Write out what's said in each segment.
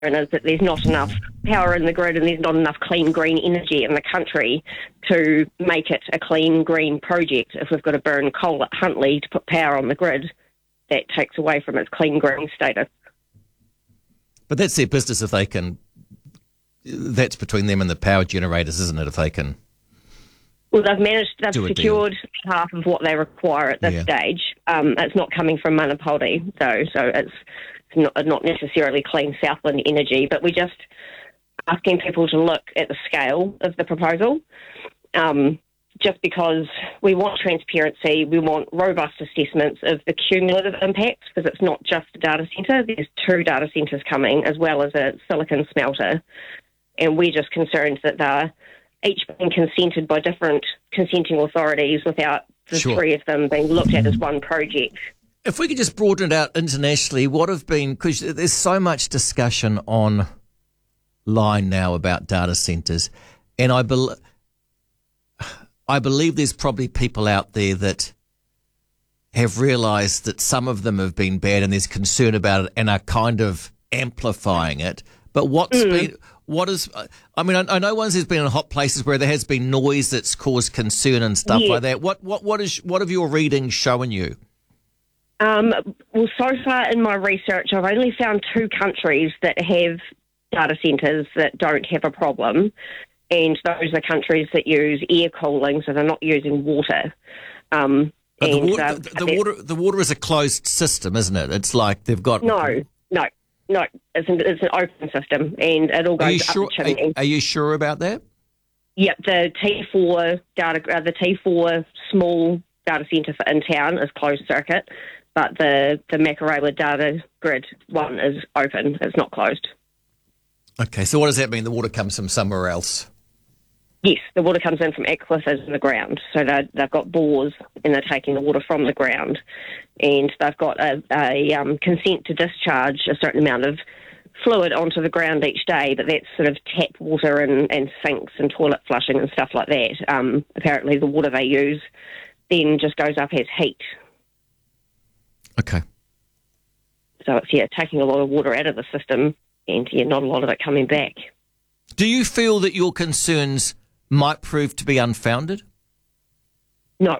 is that there's not enough power in the grid and there's not enough clean green energy in the country to make it a clean green project. If we've got to burn coal at Huntly to put power on the grid, that takes away from its clean green status. But that's their business if they can. That's between them and the power generators, isn't it? If they can. Well, they've secured half of what they require at this stage. It's not coming from Manapōuri, so it's not necessarily clean Southland energy, but we're just asking people to look at the scale of the proposal, just because we want transparency, we want robust assessments of the cumulative impacts, because it's not just a data centre, there's 2 data centres coming, as well as a silicon smelter, and we're just concerned that they're each being consented by different consenting authorities without the 3 of them being looked at as one project. If we could just broaden it out internationally, because there's so much discussion online now about data centres, and I believe there's probably people out there that have realised that some of them have been bad and there's concern about it and are kind of amplifying it. But I know once there's been in hot places where there has been noise that's caused concern and stuff like that. What have your readings shown you? Well, so far in my research, I've only found 2 countries that have data centres that don't have a problem, and those are countries that use air cooling, so they're not using water. But the water is a closed system, isn't it? It's like they've got... No. It's an open system, and it all goes up the chimney. Are you sure about that? Yep, the T4 small data centre in town is closed circuit, but the Makarewa data grid one is open. It's not closed. Okay, so what does that mean? The water comes from somewhere else? Yes, the water comes in from aquifers in the ground. So they've got bores and they're taking the water from the ground. And they've got a consent to discharge a certain amount of fluid onto the ground each day, but that's sort of tap water and sinks and toilet flushing and stuff like that. Apparently the water they use then just goes up as heat. Okay. So it's, taking a lot of water out of the system and, not a lot of it coming back. Do you feel that your concerns might prove to be unfounded? No.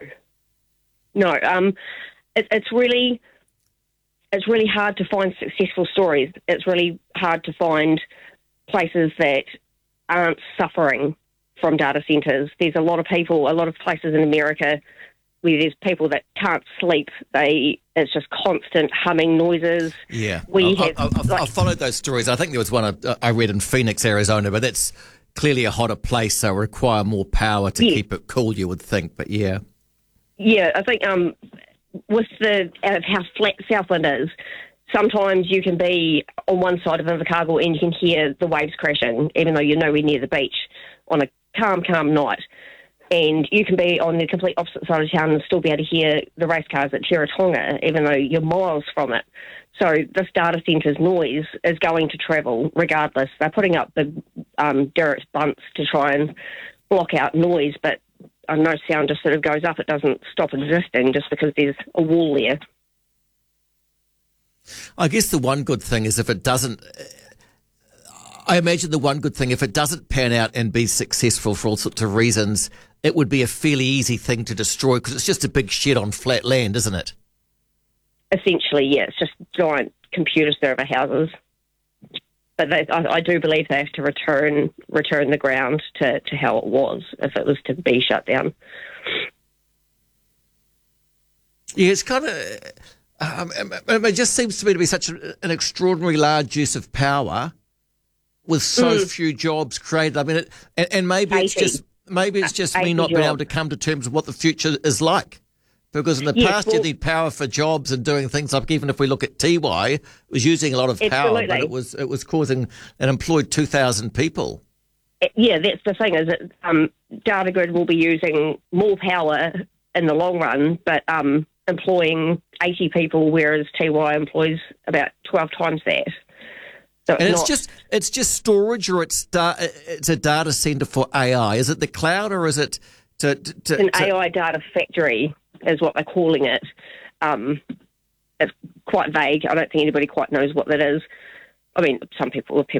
It's really hard to find successful stories. It's really hard to find places that aren't suffering from data centres. There's a lot of places in America where there's people that can't sleep. It's just constant humming noises. Yeah, I've followed those stories. I think there was one I read in Phoenix, Arizona, but that's clearly a hotter place, so require more power to keep it cool, you would think. But yeah, I think with how flat Southland is, sometimes you can be on one side of Invercargill and you can hear the waves crashing, even though you're nowhere near the beach on a calm night. And you can be on the complete opposite side of town and still be able to hear the race cars at Cheratonga, even though you're miles from it. So this data centre's noise is going to travel regardless. They're putting up the derrick bunts to try and block out noise, but I know sound just sort of goes up. It doesn't stop existing just because there's a wall there. I guess the one good thing is if it doesn't... I imagine the one good thing, if it doesn't pan out and be successful for all sorts of reasons, it would be a fairly easy thing to destroy because it's just a big shed on flat land, isn't it? Essentially, yeah. It's just giant computer server houses. But I do believe they have to return the ground to how it was if it was to be shut down. Yeah, it's kind of... it just seems to me to be such an extraordinary large use of power with so few jobs created. I mean, and maybe it's just me not being able to come to terms with what the future is like. Because in the past, you need power for jobs and doing things like, even if we look at Tiwai, it was using a lot of power, but it was causing and employed 2,000 people. Yeah, that's the thing, is that Data Grid will be using more power in the long run, but employing 80 people, whereas Tiwai employs about 12 times that. So it's just storage, or it's a data centre for AI. Is it the cloud, or is it an AI data factory? Is what they're calling it. It's quite vague. I don't think anybody quite knows what that is. I mean, some people